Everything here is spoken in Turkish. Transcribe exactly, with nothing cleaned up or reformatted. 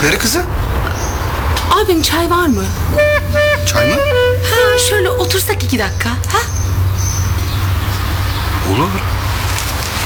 Peri kızı. Abim çay var mı? Çay mı? Ha, şöyle otursak iki dakika. Ha? Olur.